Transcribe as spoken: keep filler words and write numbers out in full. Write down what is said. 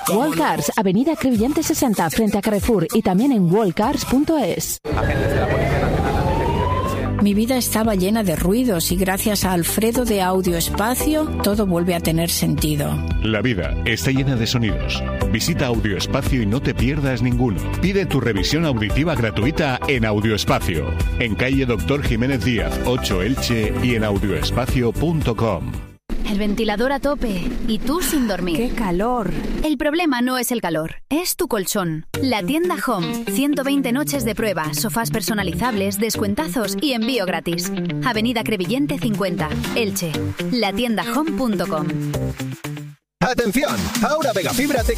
Wallcars, Avenida Crevillente sesenta, frente a Carrefour, y también en wallcars punto es. Mi vida estaba llena de ruidos y gracias a Alfredo de Audioespacio todo vuelve a tener sentido. La vida está llena de sonidos. Visita Audioespacio y no te pierdas ninguno. Pide tu revisión auditiva gratuita en Audioespacio, en calle Doctor Jiménez Díaz, ocho Elche, y en audioespacio punto com. El ventilador a tope y tú sin dormir. ¡Qué calor! El problema no es el calor, es tu colchón. La tienda Home. ciento veinte noches de prueba, sofás personalizables, descuentazos y envío gratis. Avenida Crevillente cincuenta, Elche. la tienda home punto com. ¡Atención! Ahora Vegafibra te